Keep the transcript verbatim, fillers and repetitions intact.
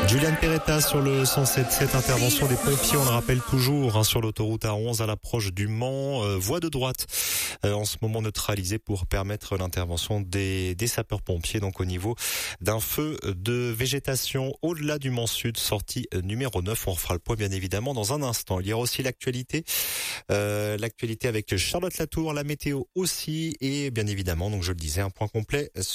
Julian Peretta sur le cent sept, cette intervention des pompiers, on le rappelle toujours, hein, sur l'autoroute A onze à l'approche du Mans, euh, voie de droite euh, en ce moment neutralisée pour permettre l'intervention des, des sapeurs-pompiers, donc au niveau d'un feu de végétation au-delà du Mans Sud, sortie numéro neuf. On refera le point bien évidemment dans un instant. Il y aura aussi l'actualité, euh, l'actualité avec Charlotte Latour, la météo aussi, et bien évidemment, donc je le disais, un point complet sur